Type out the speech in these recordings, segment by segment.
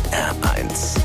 NDR1.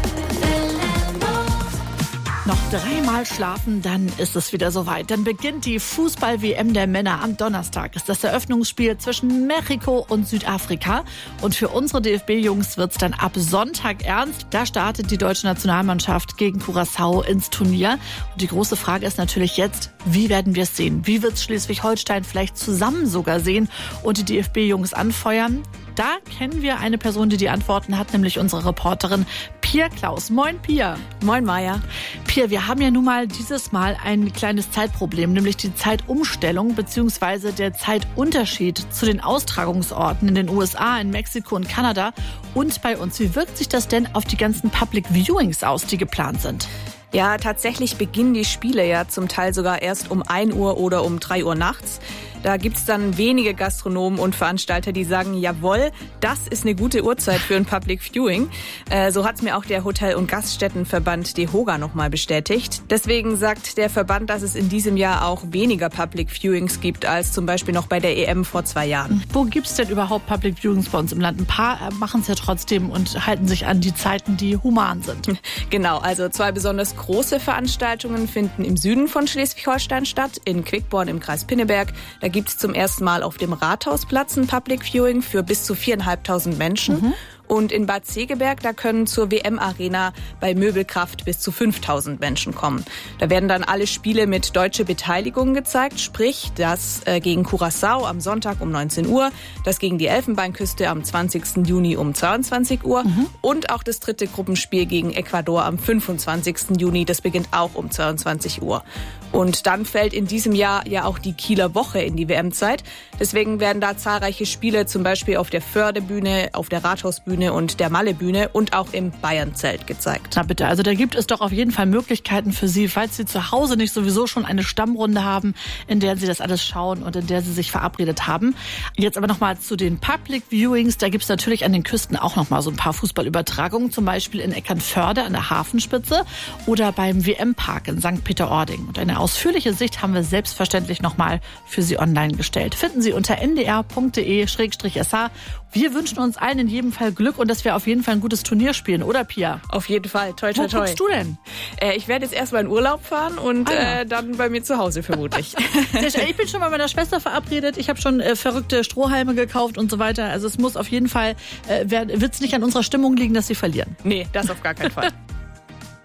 Noch 3-mal schlafen, dann ist es wieder soweit. Dann beginnt die Fußball-WM der Männer. Am Donnerstag ist das Eröffnungsspiel zwischen Mexiko und Südafrika. Und für unsere DFB-Jungs wird's dann ab Sonntag ernst. Da startet die deutsche Nationalmannschaft gegen Curaçao ins Turnier. Und die große Frage ist natürlich jetzt, wie werden wir es sehen? Wie wird's Schleswig-Holstein vielleicht zusammen sogar sehen und die DFB-Jungs anfeuern? Da kennen wir eine Person, die Antworten hat, nämlich unsere Reporterin Pia Klaus. Moin, Pia. Moin, Maja. Pia, wir haben ja nun mal dieses Mal ein kleines Zeitproblem, nämlich die Zeitumstellung bzw. der Zeitunterschied zu den Austragungsorten in den USA, in Mexiko und Kanada und bei uns. Wie wirkt sich das denn auf die ganzen Public Viewings aus, die geplant sind? Ja, tatsächlich beginnen die Spiele ja zum Teil sogar erst um 1 Uhr oder um 3 Uhr nachts. Da gibt's dann wenige Gastronomen und Veranstalter, die sagen, jawohl, das ist eine gute Uhrzeit für ein Public Viewing. So hat's mir auch der Hotel- und Gaststättenverband DEHOGA nochmal bestätigt. Deswegen sagt der Verband, dass es in diesem Jahr auch weniger Public Viewings gibt als zum Beispiel noch bei der EM vor 2 Jahren. Wo gibt's denn überhaupt Public Viewings bei uns im Land? Ein paar machen's ja trotzdem und halten sich an die Zeiten, die human sind. Genau, also 2 besonders große Veranstaltungen finden im Süden von Schleswig-Holstein statt, in Quickborn im Kreis Pinneberg. Da gibt's zum ersten Mal auf dem Rathausplatz ein Public Viewing für bis zu 4.500 Menschen. Und in Bad Segeberg, da können zur WM-Arena bei Möbelkraft bis zu 5.000 Menschen kommen. Da werden dann alle Spiele mit deutscher Beteiligung gezeigt, sprich das gegen Curaçao am Sonntag um 19 Uhr, das gegen die Elfenbeinküste am 20. Juni um 22 Uhr und auch das 3. Gruppenspiel gegen Ecuador am 25. Juni, das beginnt auch um 22 Uhr. Und dann fällt in diesem Jahr ja auch die Kieler Woche in die WM-Zeit. Deswegen werden da zahlreiche Spiele zum Beispiel auf der Fördebühne, auf der Rathausbühne und der Mallebühne und auch im Bayernzelt gezeigt. Na bitte, also da gibt es doch auf jeden Fall Möglichkeiten für Sie, falls Sie zu Hause nicht sowieso schon eine Stammrunde haben, in der Sie das alles schauen und in der Sie sich verabredet haben. Jetzt aber nochmal zu den Public Viewings. Da gibt es natürlich an den Küsten auch nochmal so ein paar Fußballübertragungen, zum Beispiel in Eckernförde an der Hafenspitze oder beim WM-Park in St. Peter-Ording. Und eine ausführliche Sicht haben wir selbstverständlich nochmal für Sie online gestellt. Finden Sie unter ndr.de/sh. Wir wünschen uns allen in jedem Fall Glück und dass wir auf jeden Fall ein gutes Turnier spielen, oder Pia? Auf jeden Fall. Toi, toi, toi. Wo guckst du denn? Ich werde jetzt erstmal in Urlaub fahren und dann bei mir zu Hause vermutlich. Ich bin schon bei meiner Schwester verabredet. Ich habe schon verrückte Strohhalme gekauft und so weiter. Also es muss auf jeden Fall, wird es nicht an unserer Stimmung liegen, dass sie verlieren. Nee, das auf gar keinen Fall.